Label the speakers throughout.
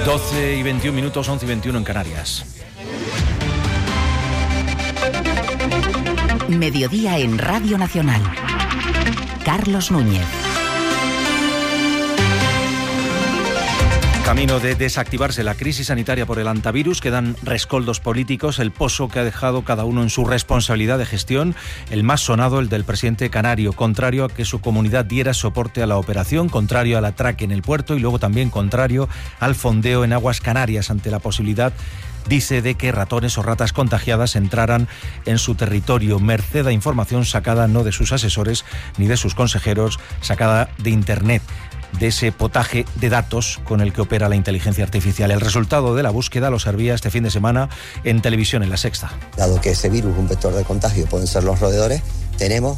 Speaker 1: 12 y 21 minutos, 11 y 21 en Canarias.
Speaker 2: Mediodía en Radio Nacional. Carlos Núñez.
Speaker 1: Camino de desactivarse la crisis sanitaria por el hantavirus, quedan rescoldos políticos, el pozo que ha dejado cada uno en su responsabilidad de gestión, el más sonado, el del presidente canario, contrario a que su comunidad diera soporte a la operación, contrario al atraque en el puerto y luego también contrario al fondeo en aguas canarias ante la posibilidad, dice, de que ratones o ratas contagiadas entraran en su territorio, merced a información sacada no de sus asesores ni de sus consejeros, sacada de Internet, de ese potaje de datos con el que opera la inteligencia artificial. El resultado de la búsqueda lo servía este fin de semana en televisión, en La Sexta.
Speaker 3: Dado que ese virus, un vector de contagio, pueden ser los roedores, tenemos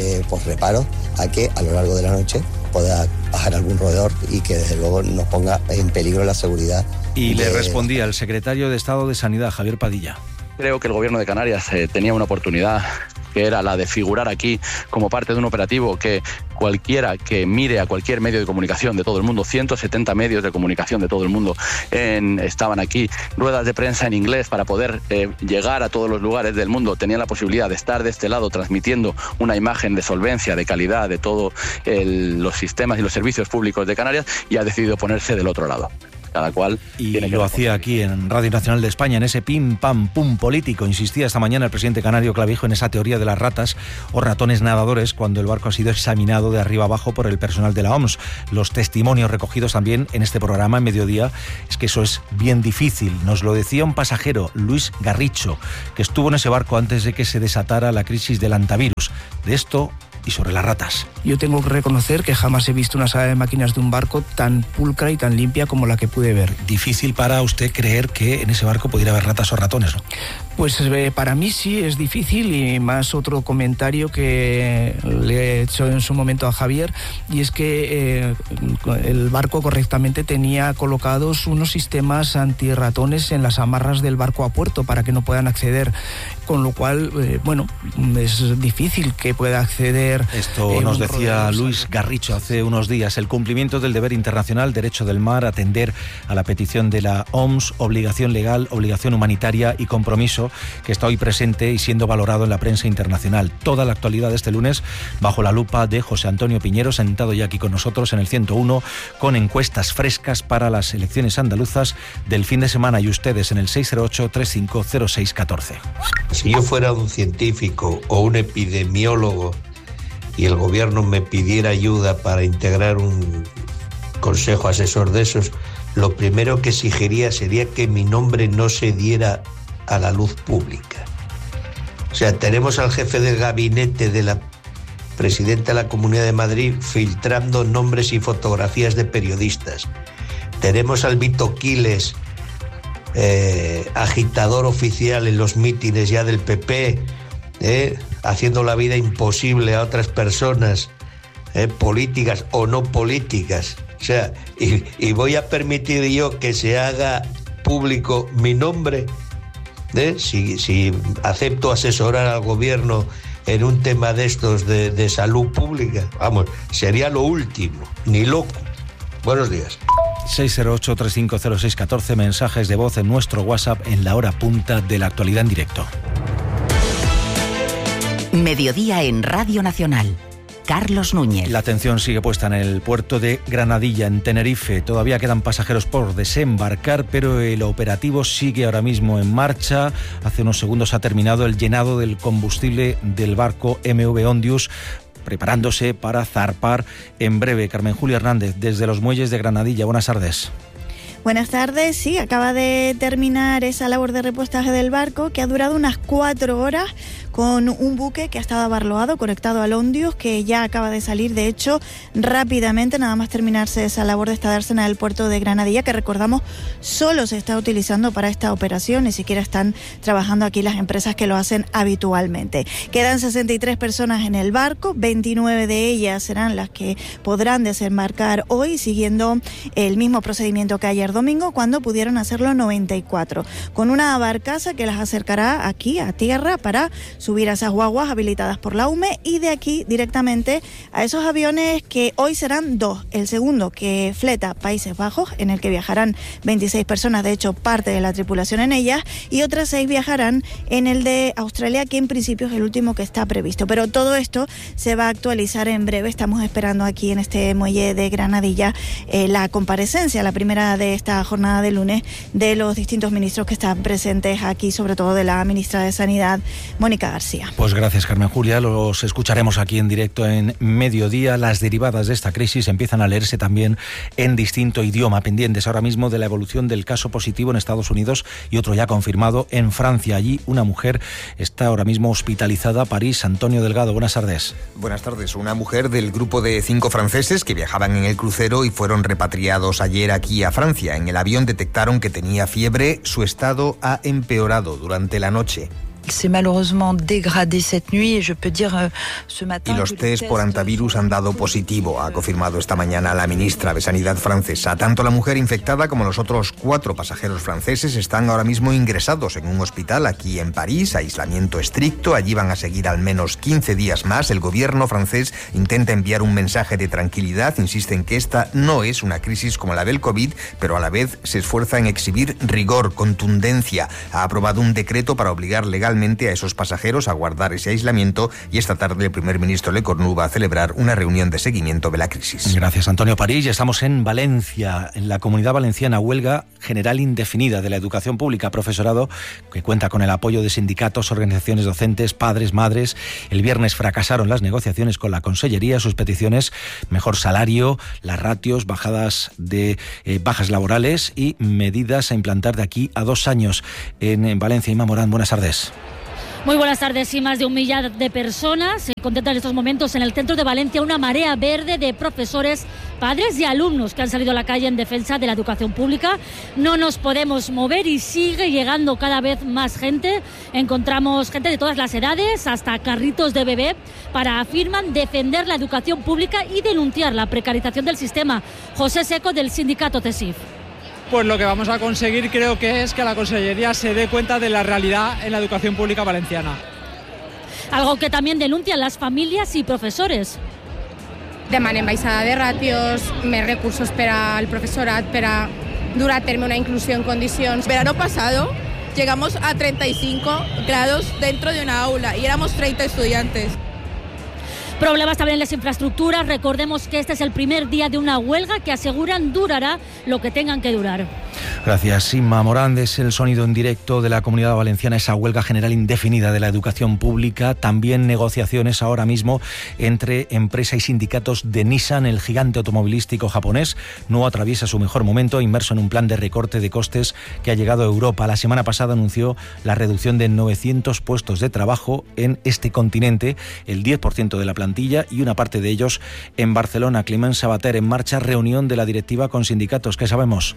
Speaker 3: reparo a que a lo largo de la noche pueda bajar algún roedor y que desde luego nos ponga en peligro la seguridad.
Speaker 1: Y le respondía el secretario de Estado de Sanidad, Javier Padilla.
Speaker 4: Creo que el gobierno de Canarias tenía una oportunidad, que era la de figurar aquí como parte de un operativo que cualquiera que mire a cualquier medio de comunicación de todo el mundo, 170 medios de comunicación de todo el mundo estaban aquí, ruedas de prensa en inglés para poder llegar a todos los lugares del mundo, tenían la posibilidad de estar de este lado transmitiendo una imagen de solvencia, de calidad de todos los sistemas y los servicios públicos de Canarias, y ha decidido ponerse del otro lado. Cada cual
Speaker 1: y lo hacía aquí en Radio Nacional de España, en ese pim pam pum político. Insistía esta mañana el presidente canario Clavijo en esa teoría de las ratas o ratones nadadores cuando el barco ha sido examinado de arriba abajo por el personal de la OMS. Los testimonios recogidos también en este programa en Mediodía es que eso es bien difícil. Nos lo decía un pasajero, Luis Garricho, que estuvo en ese barco antes de que se desatara la crisis del hantavirus. De esto y sobre las ratas.
Speaker 5: Yo tengo que reconocer que jamás he visto una sala de máquinas de un barco tan pulcra y tan limpia como la que pude ver.
Speaker 1: Difícil para usted creer que en ese barco pudiera haber ratas o ratones, ¿no?
Speaker 5: Pues para mí sí es difícil, y más otro comentario que le he hecho en su momento a Javier, y es que el barco correctamente tenía colocados unos sistemas antirratones en las amarras del barco a puerto para que no puedan acceder, con lo cual, es difícil que pueda acceder.
Speaker 1: Esto nos decía Luis Garricho hace unos días. El cumplimiento del deber internacional, derecho del mar, atender a la petición de la OMS, obligación legal, obligación humanitaria y compromiso que está hoy presente y siendo valorado en la prensa internacional. Toda la actualidad de este lunes bajo la lupa de José Antonio Piñero, sentado ya aquí con nosotros en el 101, con encuestas frescas para las elecciones andaluzas del fin de semana, y ustedes en el 608-350614.
Speaker 6: Si yo fuera un científico o un epidemiólogo y el gobierno me pidiera ayuda para integrar un consejo asesor de esos, lo primero que exigiría sería que mi nombre no se diera a la luz pública. O sea, tenemos al jefe del gabinete de la presidenta de la Comunidad de Madrid filtrando nombres y fotografías de periodistas. Tenemos al Vito Quiles, agitador oficial en los mítines ya del PP, haciendo la vida imposible a otras personas, políticas o no políticas. O sea, y voy a permitir yo que se haga público mi nombre, si acepto asesorar al gobierno en un tema de estos de salud pública. Vamos, sería lo último, ni loco. Buenos días.
Speaker 1: 608-350614, mensajes de voz en nuestro WhatsApp en la hora punta de la actualidad en directo.
Speaker 2: Mediodía en Radio Nacional. Carlos Núñez.
Speaker 1: La atención sigue puesta en el puerto de Granadilla, en Tenerife. Todavía quedan pasajeros por desembarcar, pero el operativo sigue ahora mismo en marcha. Hace unos segundos ha terminado el llenado del combustible del barco MV Ondius, preparándose para zarpar en breve. Carmen Julia Hernández, desde los muelles de Granadilla. Buenas tardes.
Speaker 7: Buenas tardes, sí, acaba de terminar esa labor de repostaje del barco, que ha durado unas 4 horas, con un buque que ha estado abarloado, conectado al Ondius, que ya acaba de salir, de hecho, rápidamente, nada más terminarse esa labor de esta dársena del puerto de Granadilla, que recordamos solo se está utilizando para esta operación, ni siquiera están trabajando aquí las empresas que lo hacen habitualmente. Quedan 63 personas en el barco, 29 de ellas serán las que podrán desembarcar hoy, siguiendo el mismo procedimiento que ayer ayer domingo, cuando pudieron hacerlo 94, con una barcaza que las acercará aquí a tierra para subir a esas guaguas habilitadas por la UME y de aquí directamente a esos aviones que hoy serán dos. El segundo, que fleta Países Bajos, en el que viajarán 26 personas, de hecho parte de la tripulación en ellas, y otras 6 viajarán en el de Australia, que en principio es el último que está previsto. Pero todo esto se va a actualizar en breve. Estamos esperando aquí en este muelle de Granadilla la comparecencia, la primera de esta jornada de lunes, de los distintos ministros que están presentes aquí, sobre todo de la ministra de Sanidad, Mónica García.
Speaker 1: Pues gracias, Carmen Julia. Los escucharemos aquí en directo en Mediodía. Las derivadas de esta crisis empiezan a leerse también en distinto idioma, pendientes ahora mismo de la evolución del caso positivo en Estados Unidos y otro ya confirmado en Francia. Allí una mujer está ahora mismo hospitalizada. París, Antonio Delgado, buenas tardes.
Speaker 8: Buenas tardes. Una mujer del grupo de 5 franceses que viajaban en el crucero y fueron repatriados ayer aquí a Francia. En el avión detectaron que tenía fiebre. Su estado ha empeorado durante la noche. Y los test por antivirus han dado positivo, ha confirmado esta mañana la ministra de Sanidad francesa. Tanto la mujer infectada como los otros 4 pasajeros franceses están ahora mismo ingresados en un hospital aquí en París, aislamiento estricto. Allí van a seguir al menos 15 días más. El gobierno francés intenta enviar un mensaje de tranquilidad, insiste en que esta no es una crisis como la del COVID, pero a la vez se esfuerza en exhibir rigor, contundencia. Ha aprobado un decreto para obligar legalmente a esos pasajeros a guardar ese aislamiento, y esta tarde el primer ministro Lecornu va a celebrar una reunión de seguimiento de la crisis.
Speaker 1: Gracias, Antonio. París, ya estamos en Valencia. En la Comunidad Valenciana, huelga general indefinida de la educación pública, profesorado, que cuenta con el apoyo de sindicatos, organizaciones docentes, padres, madres. El viernes fracasaron las negociaciones con la Consellería. Sus peticiones: mejor salario, las ratios, bajas laborales y medidas a implantar de aquí a 2 años. En Valencia, Inma Morán, buenas tardes.
Speaker 9: Muy buenas tardes. Sí, más de 1 millar de personas se contemplan en estos momentos en el centro de Valencia una marea verde de profesores, padres y alumnos que han salido a la calle en defensa de la educación pública. No nos podemos mover y sigue llegando cada vez más gente. Encontramos gente de todas las edades, hasta carritos de bebé, afirman defender la educación pública y denunciar la precarización del sistema. José Seco, del sindicato CESIF.
Speaker 10: Pues lo que vamos a conseguir creo que es que la Consellería se dé cuenta de la realidad en la educación pública valenciana.
Speaker 9: Algo que también denuncian las familias y profesores.
Speaker 11: Demanem baixada de ratios, més recursos per al professorat, per a dur a terme una inclusión en condiciones.
Speaker 12: Verano pasado llegamos a 35 grados dentro de una aula y éramos 30 estudiantes.
Speaker 9: Problemas también en las infraestructuras. Recordemos que este es el primer día de una huelga que aseguran durará lo que tengan que durar.
Speaker 1: Gracias, Inma Morán. Es el sonido en directo de la Comunidad Valenciana, esa huelga general indefinida de la educación pública. También negociaciones ahora mismo entre empresa y sindicatos de Nissan. El gigante automovilístico japonés no atraviesa su mejor momento, inmerso en un plan de recorte de costes que ha llegado a Europa. La semana pasada anunció la reducción de 900 puestos de trabajo en este continente, el 10% de la plantilla, y una parte de ellos en Barcelona. Climent Sabater, en marcha reunión de la directiva con sindicatos. ¿Qué sabemos?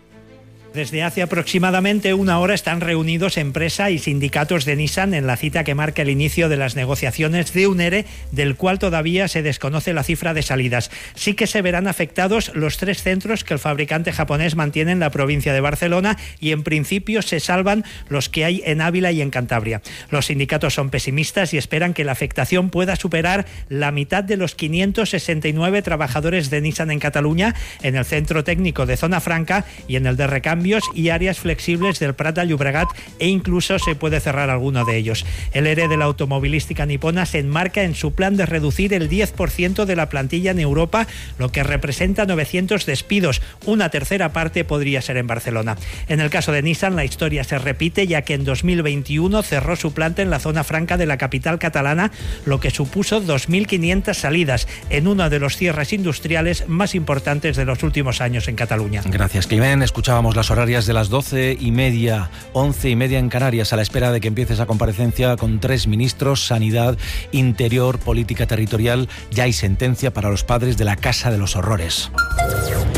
Speaker 13: Desde hace aproximadamente 1 hora están reunidos empresa y sindicatos de Nissan en la cita que marca el inicio de las negociaciones de un ERE del cual todavía se desconoce la cifra de salidas. Sí que se verán afectados los 3 centros que el fabricante japonés mantiene en la provincia de Barcelona, y en principio se salvan los que hay en Ávila y en Cantabria. Los sindicatos son pesimistas y esperan que la afectación pueda superar la mitad de los 569 trabajadores de Nissan en Cataluña, en el centro técnico de Zona Franca y en el de recambio y áreas flexibles del Prat de Llobregat, e incluso se puede cerrar alguno de ellos. El ERE de la automovilística nipona se enmarca en su plan de reducir el 10% de la plantilla en Europa, lo que representa 900 despidos. Una tercera parte podría ser en Barcelona. En el caso de Nissan, la historia se repite, ya que en 2021 cerró su planta en la Zona Franca de la capital catalana, lo que supuso 2.500 salidas en uno de los cierres industriales más importantes de los últimos años en Cataluña.
Speaker 1: Gracias, Climent. Escuchábamos las horarias de las 12:30, 11:30 en Canarias, a la espera de que empiece esa comparecencia con 3 ministros: Sanidad, Interior, Política Territorial. Ya hay sentencia para los padres de la Casa de los Horrores.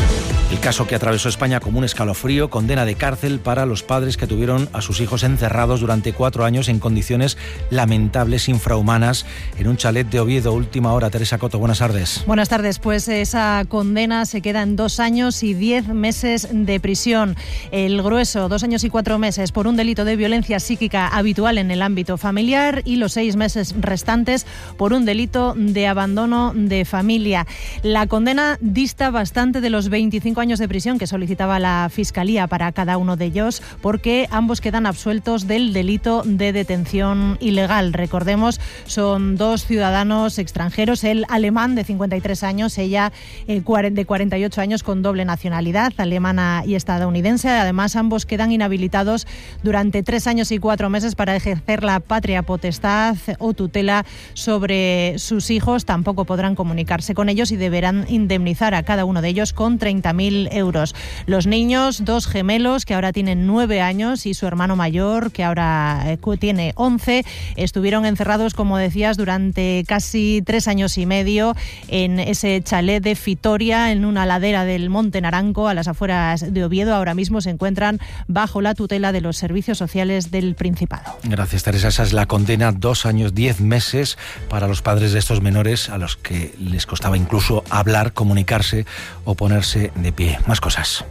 Speaker 1: El caso que atravesó España como un escalofrío, condena de cárcel para los padres que tuvieron a sus hijos encerrados durante 4 años en condiciones lamentables, infrahumanas, en un chalet de Oviedo. Última hora, Teresa Coto, buenas tardes.
Speaker 14: Buenas tardes, pues esa condena se queda en 2 años y 10 meses de prisión. El grueso, 2 años y 4 meses por un delito de violencia psíquica habitual en el ámbito familiar y los 6 meses restantes por un delito de abandono de familia. La condena dista bastante de los 25 años de prisión que solicitaba la Fiscalía para cada uno de ellos, porque ambos quedan absueltos del delito de detención ilegal. Recordemos, son 2 ciudadanos extranjeros, él alemán de 53 años, ella de 48 años con doble nacionalidad, alemana y estadounidense. Además, ambos quedan inhabilitados durante 3 años y 4 meses para ejercer la patria potestad o tutela sobre sus hijos. Tampoco podrán comunicarse con ellos y deberán indemnizar a cada uno de ellos con 30.000 euros. Los niños, 2 gemelos que ahora tienen 9 años y su hermano mayor que ahora tiene 11, estuvieron encerrados, como decías, durante casi 3 años y medio en ese chalet de Fitoria, en una ladera del Monte Naranco, a las afueras de Oviedo. Ahora mismo se encuentran bajo la tutela de los servicios sociales del Principado.
Speaker 1: Gracias, Teresa. Esa es la condena, 2 años, 10 meses para los padres de estos menores a los que les costaba incluso hablar, comunicarse o ponerse de pie. Más cosas.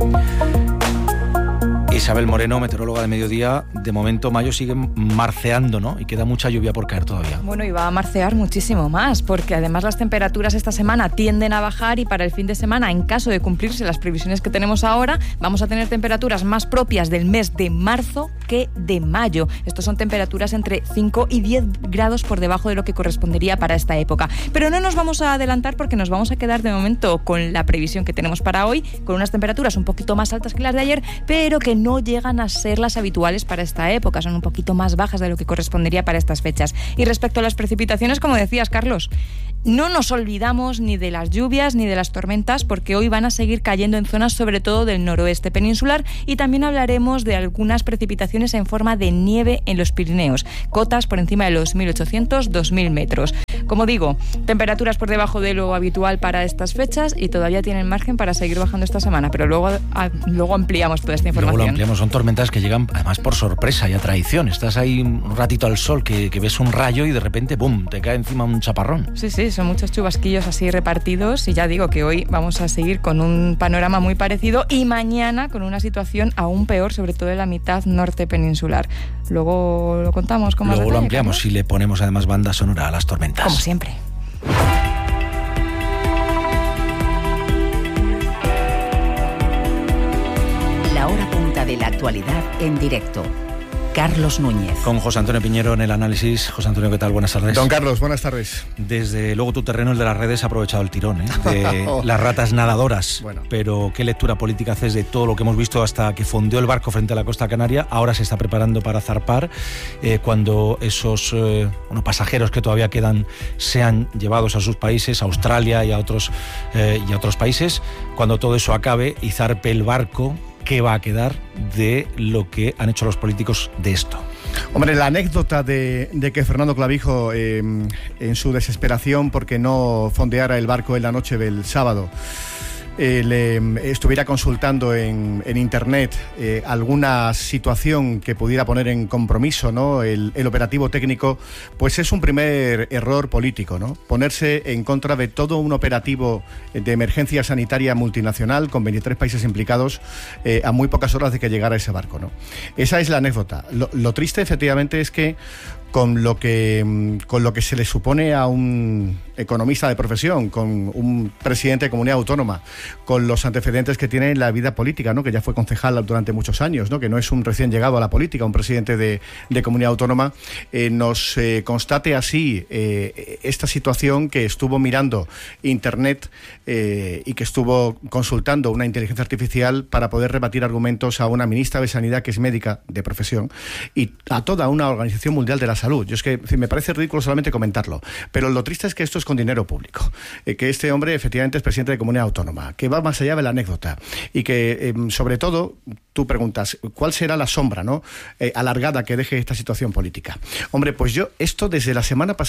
Speaker 1: Isabel Moreno, meteoróloga de Mediodía. De momento mayo sigue marceando, ¿no? Y queda mucha lluvia por caer todavía.
Speaker 15: Bueno, y va a marcear muchísimo más, porque además las temperaturas esta semana tienden a bajar y para el fin de semana, en caso de cumplirse las previsiones que tenemos ahora, vamos a tener temperaturas más propias del mes de marzo que de mayo. Estos son temperaturas entre 5 y 10 grados por debajo de lo que correspondería para esta época. Pero no nos vamos a adelantar porque nos vamos a quedar de momento con la previsión que tenemos para hoy, con unas temperaturas un poquito más altas que las de ayer, pero que no llegan a ser las habituales para esta época, son un poquito más bajas de lo que correspondería para estas fechas. Y respecto a las precipitaciones, como decías, Carlos, no nos olvidamos ni de las lluvias ni de las tormentas, porque hoy van a seguir cayendo en zonas sobre todo del noroeste peninsular, y también hablaremos de algunas precipitaciones en forma de nieve en los Pirineos, cotas por encima de los 1.800-2.000 metros. Como digo, temperaturas por debajo de lo habitual para estas fechas y todavía tienen margen para seguir bajando esta semana, pero luego ampliamos toda esta información.
Speaker 1: Luego lo ampliamos. Son tormentas que llegan además por sorpresa y a traición. Estás ahí un ratito al sol que ves un rayo y de repente ¡bum!, te cae encima un chaparrón.
Speaker 15: Sí, son muchos chubasquillos así repartidos, y ya digo que hoy vamos a seguir con un panorama muy parecido y mañana con una situación aún peor, sobre todo en la mitad norte peninsular. Luego lo contamos con más detalle.
Speaker 1: Luego lo ampliamos y le ponemos además banda sonora a las tormentas.
Speaker 15: Como siempre.
Speaker 2: La hora punta de la actualidad en directo. Carlos Núñez.
Speaker 1: Con José Antonio Piñero en el análisis. José Antonio, ¿qué tal? Buenas tardes.
Speaker 16: Don Carlos, buenas tardes.
Speaker 1: Desde luego tu terreno, el de las redes, ha aprovechado el tirón, de las ratas nadadoras. Bueno. Pero ¿qué lectura política haces de todo lo que hemos visto hasta que fondeó el barco frente a la costa canaria? Ahora se está preparando para zarpar, cuando esos pasajeros que todavía quedan sean llevados a sus países, a Australia y a otros países. Cuando todo eso acabe y zarpe el barco, ¿qué va a quedar de lo que han hecho los políticos de esto?
Speaker 16: Hombre, la anécdota de que Fernando Clavijo, en su desesperación porque no fondeara el barco en la noche del sábado, le estuviera consultando en internet alguna situación que pudiera poner en compromiso, ¿no?, el operativo técnico, pues es un primer error político, ¿no? Ponerse en contra de todo un operativo de emergencia sanitaria multinacional con 23 países implicados a muy pocas horas de que llegara ese barco, ¿no? Esa es la anécdota. Lo triste, efectivamente, es que con lo que se le supone a un economista de profesión, con un presidente de comunidad autónoma, con los antecedentes que tiene en la vida política, ¿no?, que ya fue concejal durante muchos años, ¿no?, que no es un recién llegado a la política, un presidente de comunidad autónoma, nos constate así esta situación, que estuvo mirando internet y que estuvo consultando una inteligencia artificial para poder rebatir argumentos a una ministra de Sanidad que es médica de profesión y a toda una Organización Mundial de la Salud. Yo es que me parece ridículo solamente comentarlo, pero lo triste es que esto es con dinero público, que este hombre efectivamente es presidente de comunidad autónoma, que va más allá de la anécdota y que sobre todo tú preguntas ¿cuál será la sombra, ¿no?, alargada que deje esta situación política? Hombre, pues yo esto desde la semana pasada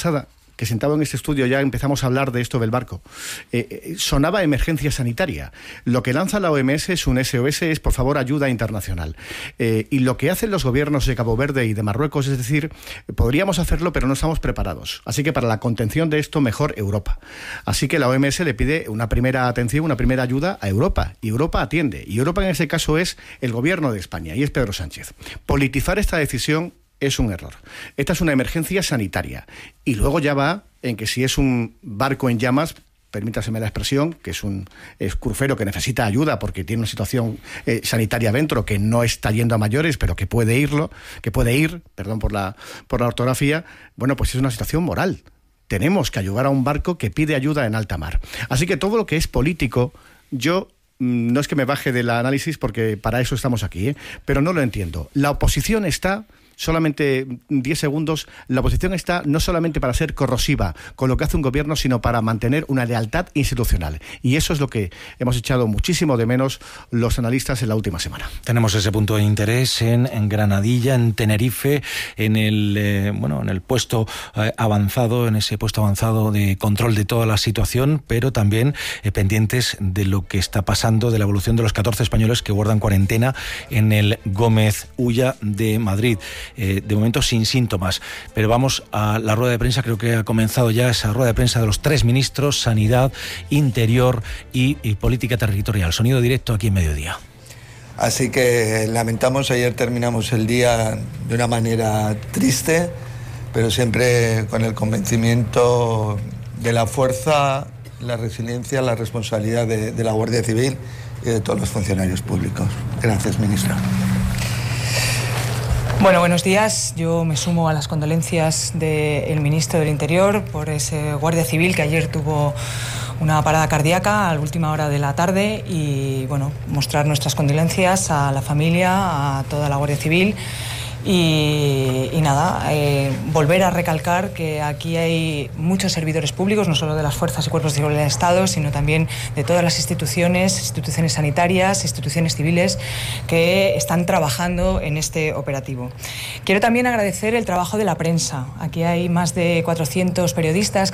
Speaker 16: que sentado en este estudio ya empezamos a hablar de esto del barco, sonaba emergencia sanitaria. Lo que lanza la OMS es un SOS, es por favor ayuda internacional. Y lo que hacen los gobiernos de Cabo Verde y de Marruecos es decir, podríamos hacerlo pero no estamos preparados. Así que para la contención de esto, mejor Europa. Así que la OMS le pide una primera atención, una primera ayuda a Europa. Y Europa atiende. Y Europa en ese caso es el gobierno de España y es Pedro Sánchez. Politizar esta decisión es un error. Esta es una emergencia sanitaria. Y luego ya va en que si es un barco en llamas, permítaseme la expresión, que es un crucero que necesita ayuda porque tiene una situación sanitaria dentro que no está yendo a mayores, pero que puede ir, perdón por la ortografía, bueno, pues es una situación moral. Tenemos que ayudar a un barco que pide ayuda en alta mar. Así que todo lo que es político, yo no es que me baje del análisis porque para eso estamos aquí, pero no lo entiendo. La oposición está... Solamente 10 segundos. La oposición está no solamente para ser corrosiva con lo que hace un gobierno, sino para mantener una lealtad institucional. Y eso es lo que hemos echado muchísimo de menos los analistas en la última semana.
Speaker 1: Tenemos ese punto de interés en Granadilla, en Tenerife, en el puesto avanzado, en ese puesto avanzado de control de toda la situación, pero también pendientes de lo que está pasando, de la evolución de los 14 españoles que guardan cuarentena en el Gómez Ulla de Madrid. De momento sin síntomas, pero vamos a la rueda de prensa. Creo que ha comenzado ya esa rueda de prensa de los 3 ministros, Sanidad, Interior y Política Territorial. Sonido directo aquí en Mediodía.
Speaker 17: Así que lamentamos, ayer terminamos el día de una manera triste, pero siempre con el convencimiento de la fuerza, la resiliencia, la responsabilidad de la Guardia Civil y de todos los funcionarios públicos. Gracias, ministra.
Speaker 18: Bueno, buenos días. Yo me sumo a las condolencias del ministro del Interior por ese guardia civil que ayer tuvo una parada cardíaca a la última hora de la tarde y, bueno, mostrar nuestras condolencias a la familia, a toda la Guardia Civil. Y nada, volver a recalcar que aquí hay muchos servidores públicos, no solo de las fuerzas y cuerpos de seguridad del Estado, sino también de todas las instituciones sanitarias, instituciones civiles que están trabajando en este operativo. Quiero también agradecer el trabajo de la prensa. Aquí hay más de 400 periodistas